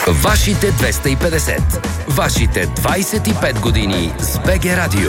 Вашите 250. Вашите 25 години с БГ Радио.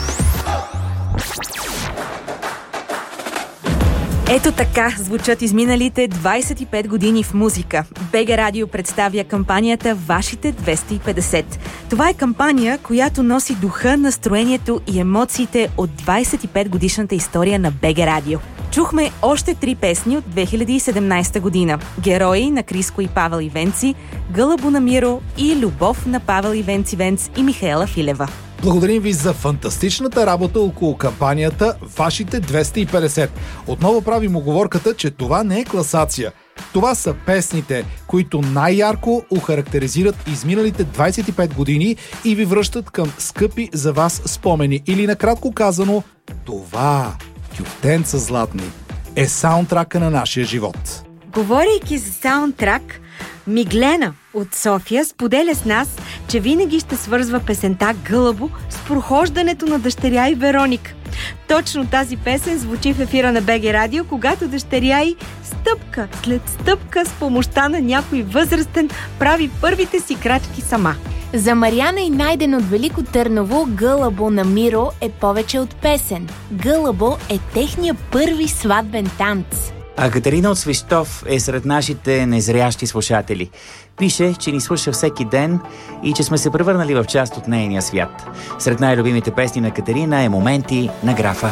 Ето така звучат изминалите 25 години в музика. БГ Радио представя кампанията Вашите 250. Това е кампания, която носи духа, настроението и емоциите от 25 годишната история на БГ Радио. Чухме още 3 песни от 2017 година. Герои на Криско и Павел Ивенци, Гълъбо на Миро и Любов на Павел Ивенци Венц и Михаела Филева. Благодарим ви за фантастичната работа около кампанията Вашите 250. Отново правим уговорката, че това не е класация. Това са песните, които най-ярко охарактеризират изминалите 25 години и ви връщат към скъпи за вас спомени. Или накратко казано, това, тюфтенца златни, е саундтрака на нашия живот. Говорейки за саундтрак, Миглена от София споделя с нас, че винаги ще свързва песента Гълъбо с прохождането на дъщеря и Вероника. Точно тази песен звучи в ефира на БГ Радио, когато дъщеря й стъпка след стъпка с помощта на някой възрастен прави първите си крачки сама. За Мариана и Найден от Велико Търново Гълъбо на Миро е повече от песен. Гълъбо е техния първи сватбен танц. А Катерина от Свищов е сред нашите незрящи слушатели. Пише, че ни слуша всеки ден и че сме се превърнали в част от нейния свят. Сред най-любимите песни на Катерина е Моменти на Графа.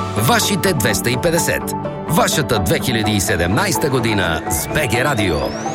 Вашите 250. Вашата 2017 година с БГ Радио.